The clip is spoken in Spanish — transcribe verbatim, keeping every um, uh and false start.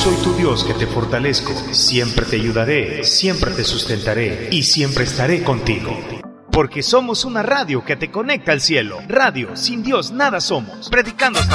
soy tu Dios que te fortalezco. Siempre te ayudaré, siempre te sustentaré y siempre estaré contigo. Porque somos una radio que te conecta al cielo. Radio, sin Dios nada somos. Predicando hasta